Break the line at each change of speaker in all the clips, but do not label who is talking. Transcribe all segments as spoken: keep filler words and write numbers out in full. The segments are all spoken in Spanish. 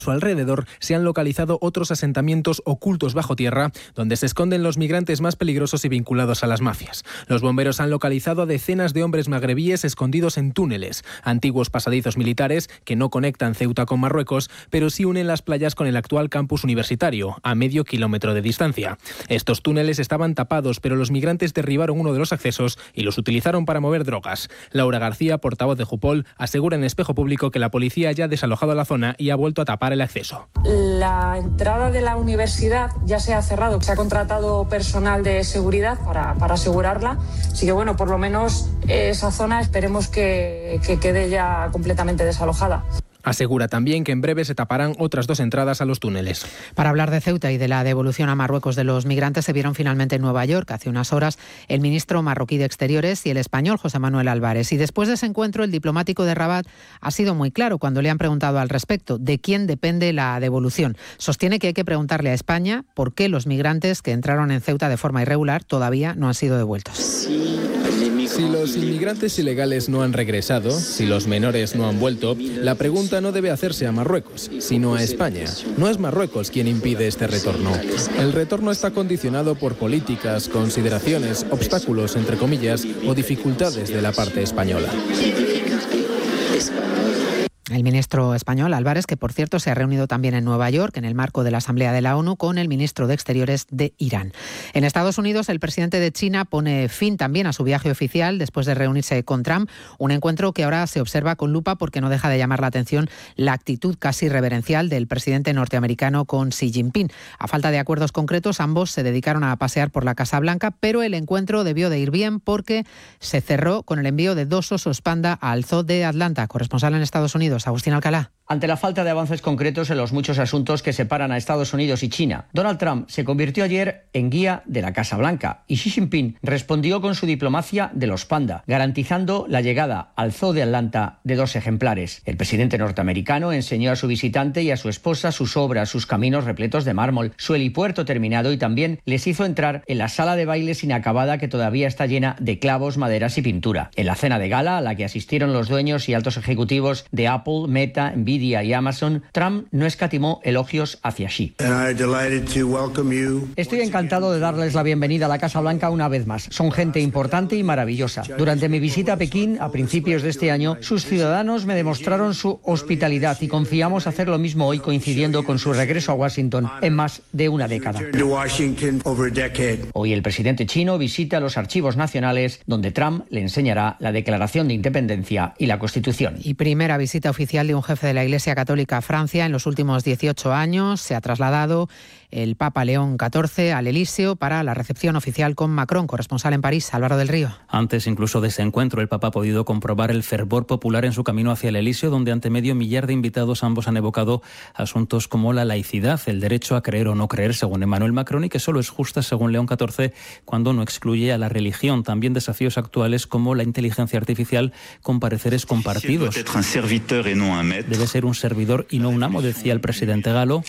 A su alrededor se han localizado otros asentamientos ocultos bajo tierra donde se esconden los migrantes más peligrosos y vinculados a las mafias. Los bomberos han localizado a decenas de hombres magrebíes escondidos en túneles, antiguos pasadizos militares que no conectan Ceuta con Marruecos, pero sí unen las playas con el actual campus universitario, a medio kilómetro de distancia. Estos túneles estaban tapados, pero los migrantes derribaron uno de los accesos y los utilizaron para mover drogas. Laura García, portavoz de Jupol, asegura en Espejo Público que la policía ya ha desalojado la zona y ha vuelto a tapar el acceso.
La entrada de la universidad ya se ha cerrado, se ha contratado personal de seguridad para, para asegurarla, así que bueno, por lo menos esa zona esperemos que, que quede ya completamente desalojada.
Asegura también que en breve se taparán otras dos entradas a los túneles.
Para hablar de Ceuta y de la devolución a Marruecos de los migrantes se vieron finalmente en Nueva York hace unas horas el ministro marroquí de Exteriores y el español José Manuel Álvarez. Y después de ese encuentro el diplomático de Rabat ha sido muy claro cuando le han preguntado al respecto de quién depende la devolución. Sostiene que hay que preguntarle a España por qué los migrantes que entraron en Ceuta de forma irregular todavía no han sido devueltos.
Sí. Si los inmigrantes ilegales no han regresado, si los menores no han vuelto, la pregunta no debe hacerse a Marruecos, sino a España. No es Marruecos quien impide este retorno. El retorno está condicionado por políticas, consideraciones, obstáculos, entre comillas, o dificultades de la parte española.
El ministro español, Álvarez, que por cierto se ha reunido también en Nueva York en el marco de la Asamblea de la ONU con el ministro de Exteriores de Irán. En Estados Unidos, el presidente de China pone fin también a su viaje oficial después de reunirse con Trump, un encuentro que ahora se observa con lupa porque no deja de llamar la atención la actitud casi reverencial del presidente norteamericano con Xi Jinping. A falta de acuerdos concretos, ambos se dedicaron a pasear por la Casa Blanca, pero el encuentro debió de ir bien porque se cerró con el envío de dos osos panda al Zoo de Atlanta. Corresponsal en Estados Unidos, Agustín Alcalá.
Ante la falta de avances concretos en los muchos asuntos que separan a Estados Unidos y China, Donald Trump se convirtió ayer en guía de la Casa Blanca y Xi Jinping respondió con su diplomacia de los panda, garantizando la llegada al Zoo de Atlanta de dos ejemplares. El presidente norteamericano enseñó a su visitante y a su esposa sus obras, sus caminos repletos de mármol, su helipuerto terminado y también les hizo entrar en la sala de bailes inacabada que todavía está llena de clavos, maderas y pintura. En la cena de gala, a la que asistieron los dueños y altos ejecutivos de Apple, Meta, Nvidia y Amazon, Trump no escatimó elogios hacia Xi. Estoy encantado de darles la bienvenida a la Casa Blanca una vez más. Son gente importante y maravillosa. Durante mi visita a Pekín a principios de este año, sus ciudadanos me demostraron su hospitalidad y confiamos hacer lo mismo hoy coincidiendo con su regreso a Washington en más de una década. Hoy el presidente chino visita los archivos nacionales donde Trump le enseñará la Declaración de Independencia y la Constitución.
Y primera visita oficial de un jefe de la Iglesia Católica a Francia en los últimos dieciocho años. Se ha trasladado el Papa León catorce al Elíseo para la recepción oficial con Macron. Corresponsal en París, Álvaro del Río.
Antes incluso de ese encuentro, el Papa ha podido comprobar el fervor popular en su camino hacia el Elíseo, donde ante medio millar de invitados ambos han evocado asuntos como la laicidad, el derecho a creer o no creer, según Emmanuel Macron, y que solo es justa, según León catorce, cuando no excluye a la religión. También desafíos actuales como la inteligencia artificial con pareceres compartidos. Debe ser un servidor y no un amo, decía el presidente galo,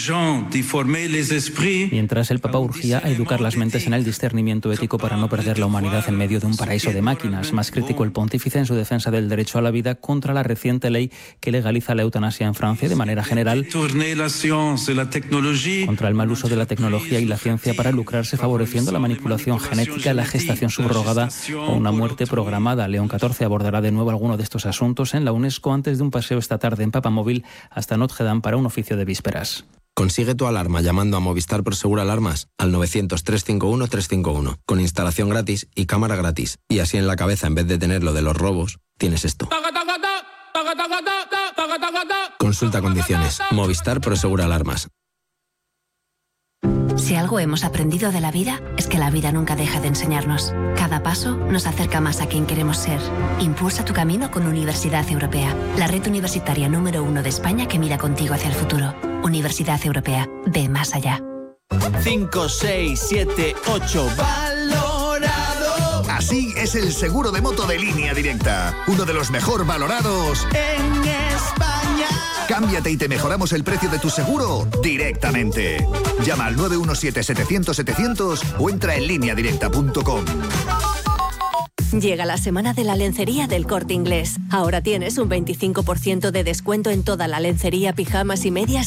mientras el Papa urgía a educar las mentes en el discernimiento ético para no perder la humanidad en medio de un paraíso de máquinas. Más crítico el pontífice en su defensa del derecho a la vida contra la reciente ley que legaliza la eutanasia en Francia y de manera general contra el mal uso de la tecnología y la ciencia para lucrarse favoreciendo la manipulación genética, la gestación subrogada o una muerte programada. León catorce abordará de nuevo alguno de estos asuntos en la UNESCO antes de un paseo esta tarde en Papamóvil hasta Notre Dame para un oficio de vísperas.
Consigue tu alarma llamando a Movistar Prosegur Alarmas al novecientos, trescientos cincuenta y uno, trescientos cincuenta y uno, con instalación gratis y cámara gratis. Y así en la cabeza, en vez de tener lo de los robos, tienes esto. Consulta condiciones. Movistar Prosegur Alarmas.
Si algo hemos aprendido de la vida, es que la vida nunca deja de enseñarnos. Cada paso nos acerca más a quien queremos ser. Impulsa tu camino con Universidad Europea, la red universitaria número uno de España que mira contigo hacia el futuro. Universidad Europea, ve más allá.
cinco, seis, siete, ocho, valorado. Así es el seguro de moto de Línea Directa. Uno de los mejor valorados en España. Cámbiate y te mejoramos el precio de tu seguro directamente. Llama al nueve uno siete, setecientos, setecientos o entra en línea directa punto com.
Llega la semana de la lencería del Corte Inglés. Ahora tienes un veinticinco por ciento de descuento en toda la lencería, pijamas y medias